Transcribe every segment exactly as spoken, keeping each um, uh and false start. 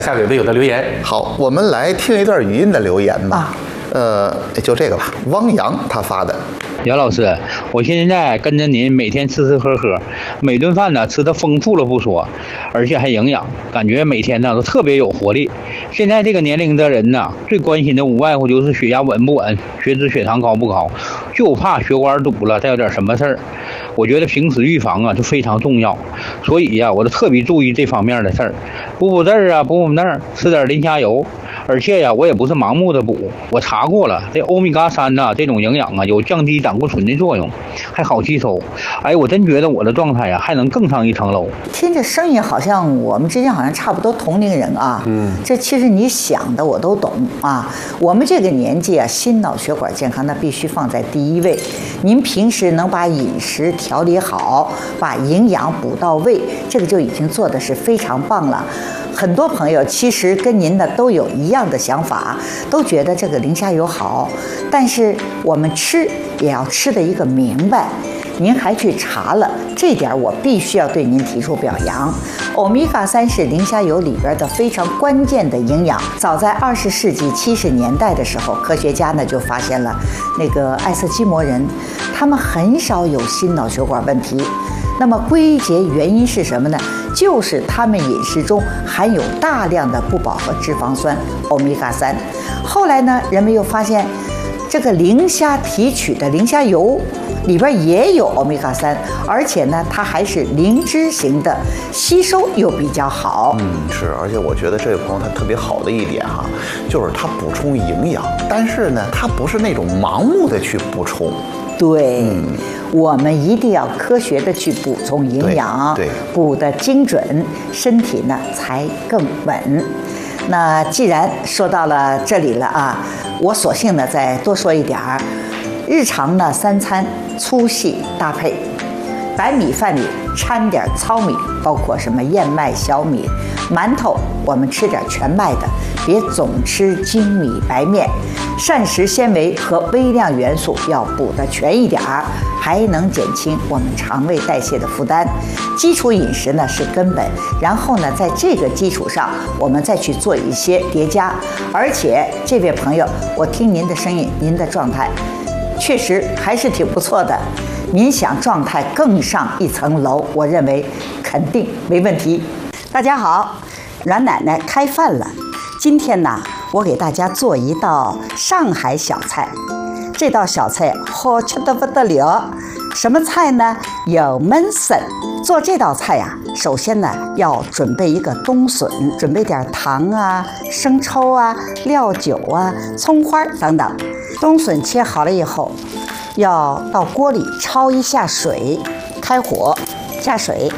下个有的有的留言。 好，我们来听一段语音的留言吧。啊、呃，就这个吧，汪洋他发的。 姚老师，我现在跟着您每天吃吃喝喝，每顿饭呢吃的丰富了不说，而且还营养，感觉每天呢都特别有活力。现在这个年龄的人呢，最关心的无外乎就是血压稳不稳，血脂血糖高不高，就怕血管堵了再有点什么事儿。我觉得平时预防啊就非常重要，所以呀、啊，我就特别注意这方面的事儿，补补这儿啊，补补那儿，吃点磷虾油。而且呀，我也不是盲目的补，我查过了，这欧米伽三呐，这种营养啊，有降低胆固醇的作用，还好吸收。哎，我真觉得我的状态呀，还能更上一层楼。 听着声音好像我们之间好像差不多同龄人啊，嗯，这其实你想的我都懂啊。我们这个年纪啊，心脑血管健康那必须放在第一位。您平时能把饮食调理好，把营养补到位，这个就已经做的是非常棒了。很多朋友其实跟您的都有一样的想法，都觉得这个磷虾油好，但是我们吃也要吃的一个明白。您还去查了，这点我必须要对您提出表扬。欧米伽三是磷虾油里边的非常关键的营养。早在二十世纪七十年代的时候，科学家呢就发现了那个爱斯基摩人，他们很少有心脑血管问题。那么归结原因是什么呢？就是他们饮食中含有大量的不饱和脂肪酸欧米伽三。后来呢，人们又发现，这个磷虾提取的磷虾油里边也有欧米伽三，而且呢，它还是磷脂型的，吸收又比较好。 嗯，是，而且我觉得这位朋友他特别好的一点哈，就是他补充营养，但是呢，他不是那种盲目的去补充。 对。嗯，我们一定要科学的去补充营养， 对，对， 补得精准，身体呢才更稳。那既然说到了这里了啊，我索性呢再多说一点儿。日常呢三餐粗细搭配，白米饭里掺点糙米，包括什么燕麦、小米、馒头，我们吃点全麦的，别总吃精米白面。膳食纤维和微量元素要补得全一点儿，还能减轻我们肠胃代谢的负担。基础饮食呢是根本，然后呢在这个基础上，我们再去做一些叠加。而且这位朋友，我听您的声音，您的状态确实还是挺不错的。您想状态更上一层楼，我认为肯定没问题。大家好，阮奶奶开饭了。今天呢，我给大家做一道上海小菜。这道小菜好吃得不得了。什么菜呢？有焖笋。做这道菜呀、啊，首先呢要准备一个冬笋，准备点糖啊、生抽啊、料酒啊、葱花等等。冬笋切好了以后，要到锅里焯一下水，开火加水。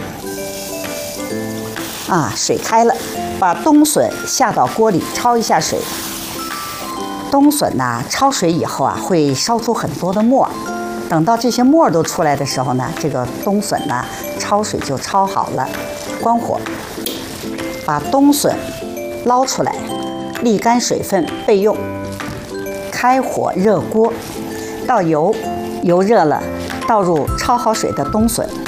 啊，水开了，把冬笋下到锅里焯一下水。冬笋呐、啊，焯水以后啊，会烧出很多的沫。等到这些沫都出来的时候呢，这个冬笋呢，焯水就焯好了。关火，把冬笋捞出来，沥干水分备用。开火热锅，倒油，油热了，倒入焯好水的冬笋。